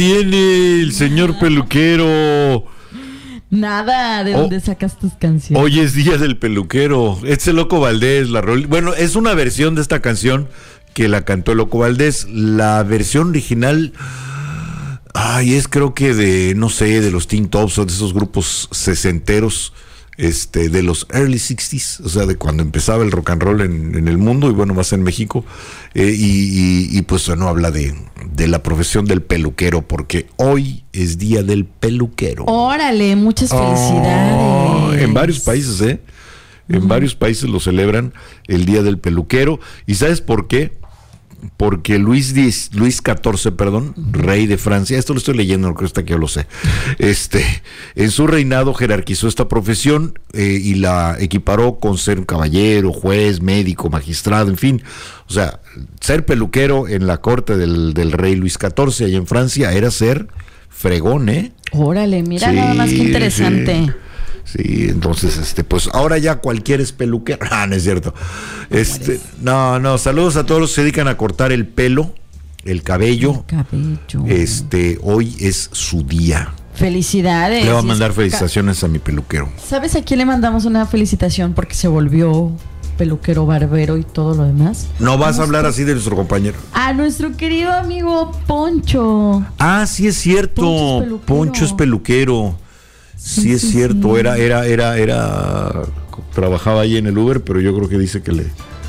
Viene el señor peluquero. Nada, ¿de dónde sacas tus canciones? Hoy es día del peluquero. Es el Loco Valdés, bueno, es una versión de esta canción que la cantó el Loco Valdés. La versión original, es creo que de, no sé, de los Teen Tops o de esos grupos sesenteros, de los early 60s, o sea, de cuando empezaba el rock and roll en el mundo, y bueno, más en México, y pues no habla de la profesión del peluquero, porque hoy es día del peluquero. Órale, muchas felicidades. En varios países, en varios países lo celebran el día del peluquero. ¿Y sabes por qué? Porque Luis XIV, rey de Francia, esto lo estoy leyendo, no creo que yo lo sé, en su reinado jerarquizó esta profesión y la equiparó con ser un caballero, juez, médico, magistrado, en fin. O sea, ser peluquero en la corte del rey Luis XIV allá en Francia era ser fregón, ¿eh? Órale, mira, sí, nada más que interesante. Sí, entonces, pues ahora ya cualquiera es peluquero. No es cierto. No, saludos a todos los que se dedican a cortar el pelo, el cabello. Hoy es su día. Felicidades. Le voy a mandar felicitaciones a mi peluquero. ¿Sabes a quién le mandamos una felicitación porque se volvió peluquero, barbero y todo lo demás? No vas a hablar así de nuestro compañero. A nuestro querido amigo Poncho. Ah, sí es cierto. Poncho es peluquero. Sí, es cierto, sí. Trabajaba ahí en el Uber, pero yo creo que dice que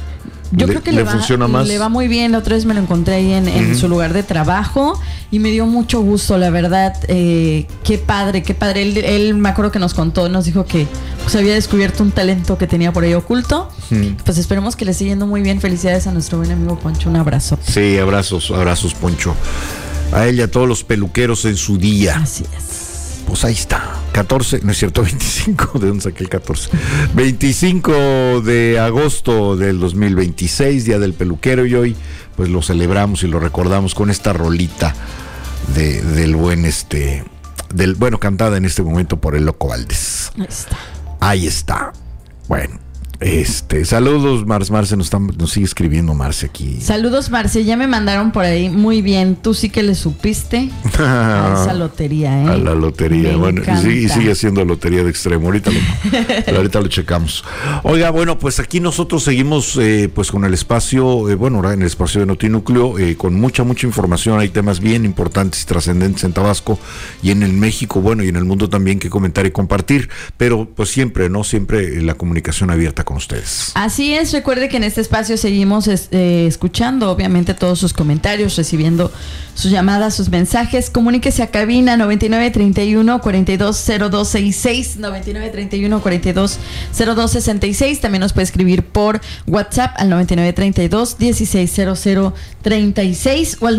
le funciona más. Le va muy bien. La otra vez me lo encontré ahí en su lugar de trabajo y me dio mucho gusto, la verdad. Qué padre. Él me acuerdo que nos contó, nos dijo que pues había descubierto un talento que tenía por ahí oculto. Pues esperemos que le siga yendo muy bien. Felicidades a nuestro buen amigo Poncho, un abrazo. Sí, abrazos Poncho. A él y a todos los peluqueros en su día. Así es. Pues ahí está, 14, no es cierto, 25, ¿de dónde saqué el 14? 25 de agosto del 2026, Día del Peluquero, y hoy pues lo celebramos y lo recordamos con esta rolita del buen cantada en este momento por el Loco Valdés. Ahí está. Bueno. Saludos, Marce, nos sigue escribiendo Marce aquí. Saludos, Marce, ya me mandaron por ahí, muy bien, tú sí que le supiste a esa lotería, A la lotería, y sigue siendo lotería de extremo, ahorita lo checamos. Oiga, bueno, pues aquí nosotros seguimos pues con el espacio, en el espacio de Notinúcleo, con mucha información, hay temas bien importantes y trascendentes en Tabasco y en el México, y en el mundo también que comentar y compartir, pero pues siempre la comunicación abierta con ustedes. Así es, recuerde que en este espacio seguimos escuchando obviamente todos sus comentarios, recibiendo sus llamadas, sus mensajes. Comuníquese a cabina 9931-420266, 9931-420266. También nos puede escribir por WhatsApp al 9932-160036 o al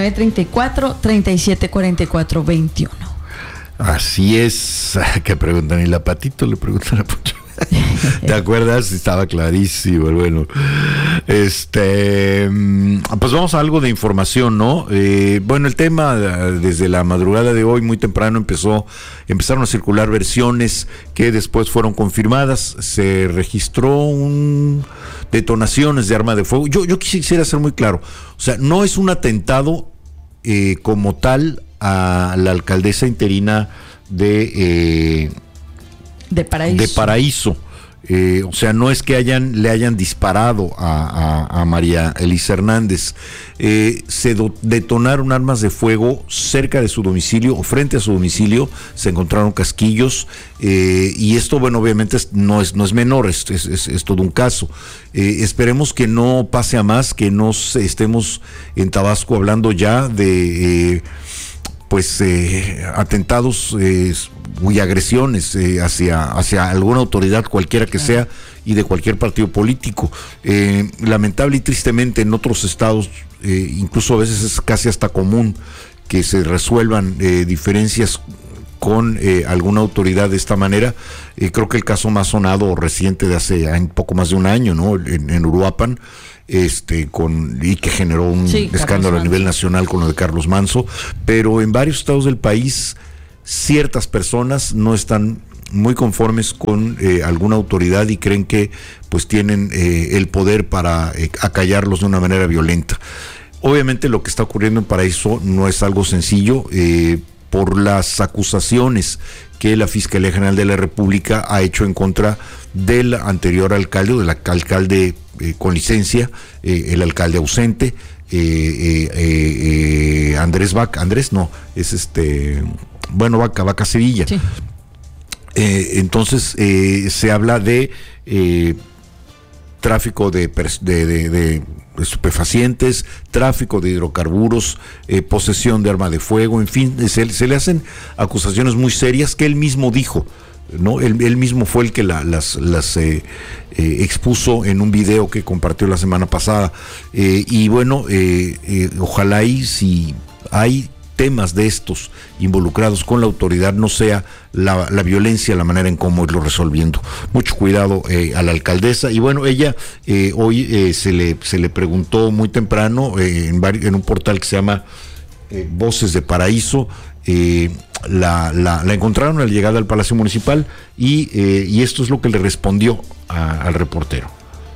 9934-374421. Así es. ¿Qué preguntan? ¿Y la Patito? Le preguntan a Poncho. ¿Te acuerdas? Estaba clarísimo. Bueno, pues vamos a algo de información, ¿no? El tema desde la madrugada de hoy, muy temprano, empezaron a circular versiones que después fueron confirmadas. Se registró detonaciones de arma de fuego. Yo quisiera ser muy claro. O sea, no es un atentado como tal a la alcaldesa interina de Paraíso. O sea, no es que le hayan disparado a María Elisa Hernández. Se detonaron armas de fuego cerca de su domicilio o frente a su domicilio. Se encontraron casquillos y esto, obviamente no es menor, es todo un caso. Esperemos que no pase a más, que no estemos en Tabasco hablando ya de atentados y agresiones hacia alguna autoridad, cualquiera que sea, y de cualquier partido político. Lamentable y tristemente en otros estados, incluso a veces es casi hasta común que se resuelvan diferencias con alguna autoridad de esta manera. Creo que el caso más sonado reciente de hace poco más de un año, ¿no? En Uruapan, y que generó un escándalo a nivel nacional con lo de Carlos Manso, pero en varios estados del país ciertas personas no están muy conformes con alguna autoridad y creen que pues tienen el poder para acallarlos de una manera violenta. Obviamente lo que está ocurriendo en Paraíso no es algo sencillo, por las acusaciones que la Fiscalía General de la República ha hecho en contra del anterior alcalde, o del alcalde con licencia, el alcalde ausente, Vaca Sevilla. Sí. Entonces se habla de tráfico de estupefacientes, tráfico de hidrocarburos, posesión de arma de fuego, en fin, se le hacen acusaciones muy serias que él mismo dijo, ¿no? Él mismo fue el que las expuso en un video que compartió la semana pasada, y bueno, ojalá y si hay temas de estos involucrados con la autoridad, no sea la violencia la manera en cómo irlo resolviendo. Mucho cuidado a la alcaldesa. Y bueno, ella hoy se le preguntó muy temprano en un portal que se llama Voces de Paraíso. La encontraron a la llegada al Palacio Municipal y esto es lo que le respondió al reportero.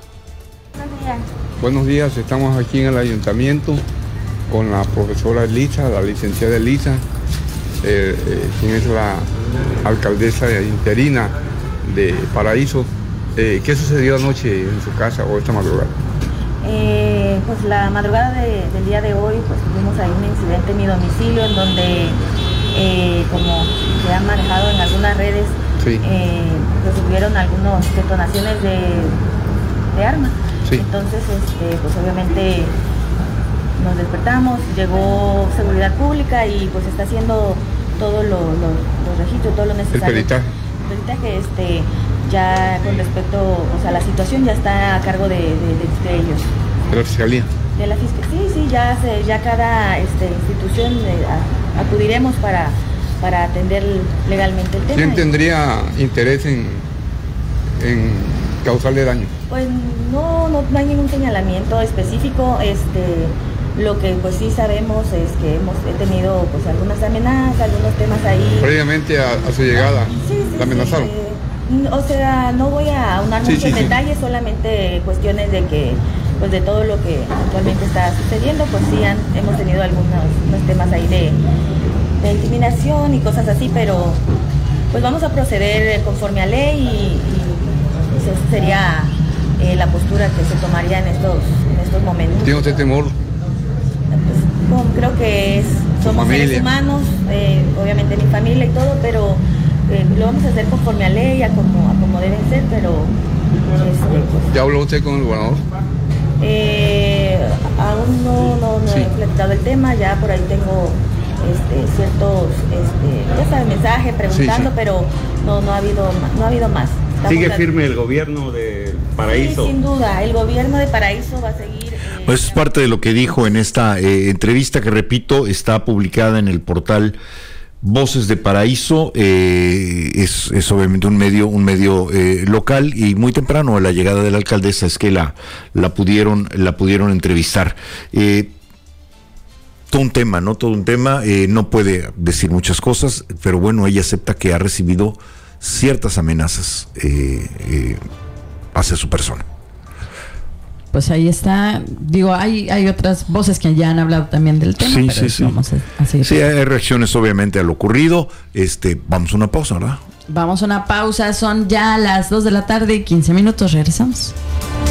Buenos días, estamos aquí en el ayuntamiento con la profesora Elisa, la licenciada Elisa, quien es la alcaldesa interina de Paraíso. ¿Qué sucedió anoche en su casa o esta madrugada? Pues la madrugada del día de hoy, pues tuvimos ahí un incidente en mi domicilio en donde, como se ha manejado en algunas redes, sí, pues hubieron algunas detonaciones de armas. Sí. Entonces, pues obviamente nos despertamos, llegó seguridad pública y pues está haciendo todos los registros, todo lo necesario. El peritaje. Ya con respecto, o sea, la situación ya está a cargo de ellos. ¿De la fiscalía? De la fiscalía, sí, ya cada institución acudiremos para atender legalmente el tema. ¿Quién tendría interés en causarle daño? Pues no hay ningún señalamiento específico. Lo que pues sí sabemos es que he tenido pues algunas amenazas, algunos temas ahí. Previamente a su llegada, sí, ¿la amenazaron? O sea, no voy a aunar muchos detalles, solamente cuestiones de que, pues de todo lo que actualmente está sucediendo, pues sí hemos tenido unos temas ahí de intimidación y cosas así, pero pues vamos a proceder conforme a ley y esa sería la postura que se tomaría en estos momentos. ¿Tiene usted temor? Pues, creo que somos seres humanos, obviamente mi familia y todo, pero lo vamos a hacer conforme a ley, a como deben ser, pero pues, ¿ya habló usted con el gobernador? Aún no he platicado el tema, ya por ahí tengo ciertos ya sabe, mensajes preguntando, pero no ha habido más. ¿Sigue firme el gobierno de Paraíso? Sí, sin duda, el gobierno de Paraíso va a seguir. Pues es parte de lo que dijo en esta entrevista que, repito, está publicada en el portal Voces de Paraíso. Es obviamente un medio local, y muy temprano a la llegada de la alcaldesa es que la pudieron entrevistar. Todo un tema, ¿no? Todo un tema. No puede decir muchas cosas, pero bueno, ella acepta que ha recibido ciertas amenazas hacia su persona. Pues ahí está, digo, hay otras voces que ya han hablado también del tema, sí. Vamos a seguir. Sí, hay reacciones obviamente a lo ocurrido. Vamos a una pausa, ¿verdad? Vamos a una pausa, son ya las 2 de la tarde y 15 minutos, regresamos.